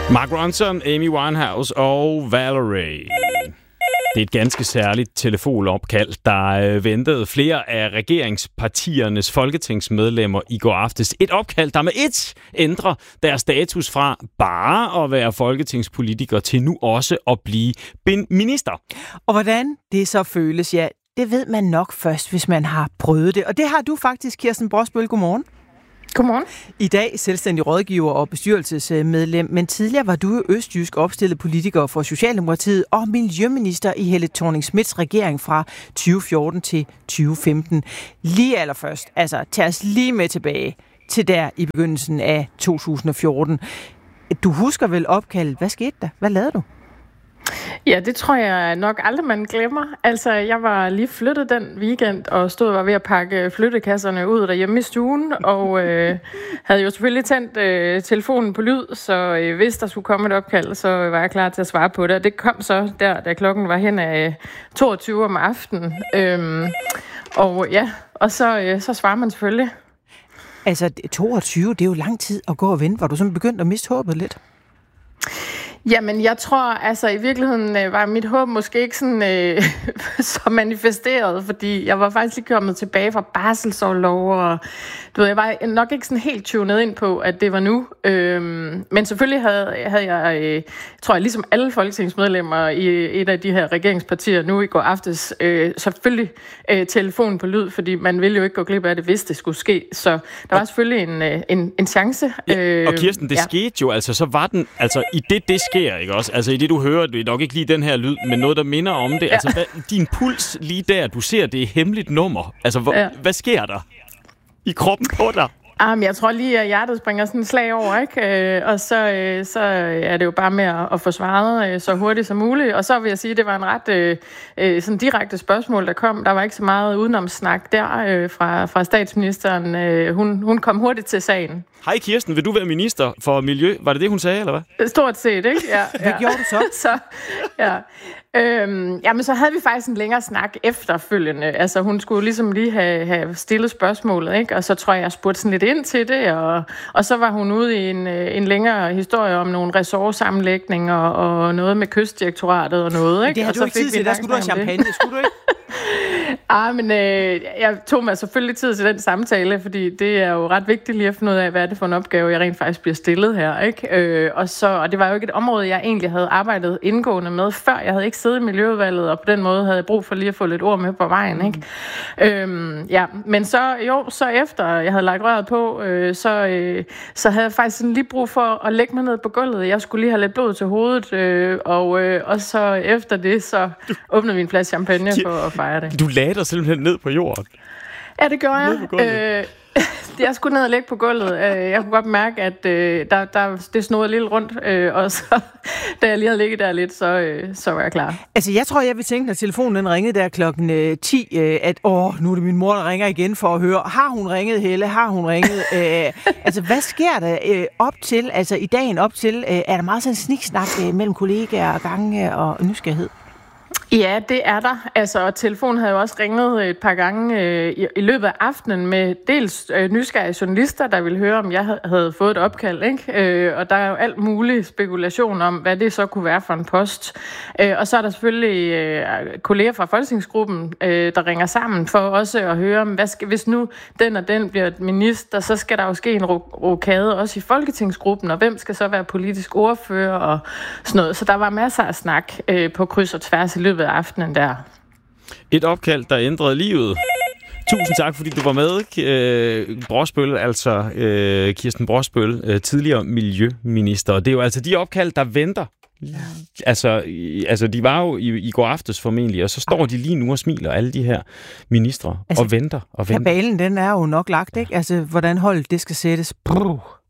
Mark Ronson, Amy Winehouse og Valerie. Det er et ganske særligt telefonopkald, der ventede flere af regeringspartiernes folketingsmedlemmer i går aftes. Et opkald, der med ét ændrer deres status fra bare at være folketingspolitiker til nu også at blive minister. Og hvordan det så føles, ja, det ved man nok først, hvis man har prøvet det. Og det har du faktisk, Kirsten Brosbøl. Godmorgen. Godmorgen. I dag selvstændig rådgiver og bestyrelsesmedlem, men tidligere var du østjysk opstillet politiker for Socialdemokratiet og miljøminister i Helle Thorning-Schmidts regering fra 2014 til 2015. Lige allerførst, altså tag os lige med tilbage til der i begyndelsen af 2014. Du husker vel opkaldet. Hvad skete der? Hvad lavede du? Ja, det tror jeg nok aldrig, man glemmer. Altså, jeg var lige flyttet den weekend og var ved at pakke flyttekasserne ud derhjemme i stuen, og havde jo selvfølgelig tændt telefonen på lyd, så hvis der skulle komme et opkald, så var jeg klar til at svare på det. Og det kom så der, da klokken var hen af 22 om aftenen. Og så svarer man selvfølgelig. Altså, 22, det er jo lang tid at gå og vente. Var du sådan begyndt at miste håbet lidt? Jamen, jeg tror, altså i virkeligheden var mit håb måske ikke sådan så manifesteret, fordi jeg var faktisk lige kommet tilbage fra barselsorlov, og du ved, jeg var nok ikke sådan helt tunet ind på, at det var nu. Men selvfølgelig havde jeg, tror jeg, ligesom alle folketingsmedlemmer i et af de her regeringspartier nu i går aftes, selvfølgelig telefonen på lyd, fordi man ville jo ikke gå glip af det, hvis det skulle ske. Så der var selvfølgelig en chance. Ja, og Kirsten, det skete jo, altså så var den, altså i det sker, ikke også? Altså i det, du hører, det er nok ikke lige den her lyd, men noget, der minder om det. Ja. Altså din puls lige der, du ser, det er hemmeligt nummer. Altså hvad sker der i kroppen på dig? Jeg tror lige, at hjertet springer sådan en slag over, ikke? Og så er det jo bare med at få svaret så hurtigt som muligt. Og så vil jeg sige, at det var en ret sådan direkte spørgsmål, der kom. Der var ikke så meget udenomssnak der fra statsministeren. Hun kom hurtigt til sagen. Hej Kirsten, vil du være minister for miljø? Var det hun sagde, eller hvad? Stort set, ikke? Ja. Hvad gjorde du så? Jamen, så havde vi faktisk en længere snak efterfølgende. Altså, hun skulle ligesom lige have stillet spørgsmålet, ikke? Og så tror jeg spurgte sådan lidt ind til det, og så var hun ude i en længere historie om nogle ressortsammenlægninger og noget med Kystdirektoratet og noget, ikke? Det har du ikke tid til, der skulle du have champagne, skulle du ikke? Men jeg tog mig selvfølgelig tid til den samtale, fordi det er jo ret vigtigt lige at finde ud af, hvad er det for en opgave, jeg rent faktisk bliver stillet her, ikke? Og det var jo ikke et område, jeg egentlig havde arbejdet indgående med før. Jeg havde ikke siddet i Miljøudvalget, og på den måde havde jeg brug for lige at få lidt ord med på vejen, ikke? Men så efter jeg havde lagt røret på, så havde jeg faktisk sådan lige brug for at lægge mig ned på gulvet. Jeg skulle lige have lidt blod til hovedet, og så efter det, så åbnede vi en flaske champagne for at fejre det. Du lagde dig simpelthen ned på jorden? Ja, det gjorde jeg. Jeg skulle ned og ligge på gulvet. Jeg kunne godt mærke, at det snodede lidt rundt, og så, da jeg lige havde ligget der lidt, så var jeg klar. Altså, jeg tror, jeg vil tænke, når telefonen den ringede der klokken 10, at nu er det min mor, der ringer igen for at høre, har hun ringet, Helle? Har hun ringet? Altså, hvad sker der op til, altså i dagen op til? Er der meget sådan en sniksnak mellem kollegaer og gange og nysgerrighed? Ja, det er der. Altså, telefonen havde jo også ringet et par gange i løbet af aftenen med dels nysgerrige journalister, der ville høre, om jeg havde fået et opkald, ikke? Og der er jo alt mulig spekulation om, hvad det så kunne være for en post. Og så er der selvfølgelig kolleger fra folketingsgruppen, der ringer sammen for også at høre, hvis nu den og den bliver minister, så skal der jo ske en rokade også i folketingsgruppen, og hvem skal så være politisk ordfører og sådan noget. Så der var masser af snak på kryds og tværs i løbet af aftenen der. Et opkald, der ændrede livet. Tusind tak, fordi du var med, Brosbøl, altså Kirsten Brosbøl, tidligere miljøminister. Det er jo altså de opkald, der venter. Altså de var jo i går aftes formentlig, og så står de lige nu og smiler, alle de her ministre, og venter. Kabalen, den er jo nok lagt, ikke? Altså, hvordan holdet det skal sættes.